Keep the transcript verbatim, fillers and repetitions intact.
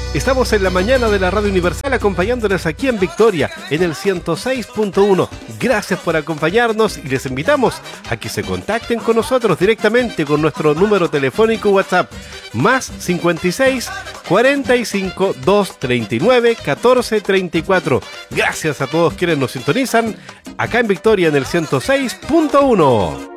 Estamos en la mañana de la Radio Universal acompañándoles aquí en Victoria, en el ciento seis punto uno. Gracias por acompañarnos y les invitamos a que se contacten con nosotros directamente con nuestro número telefónico WhatsApp, más cincuenta y seis, cuarenta y cinco, doscientos treinta y nueve, catorce treinta y cuatro. Gracias a todos quienes nos sintonizan acá en Victoria en el ciento seis punto uno.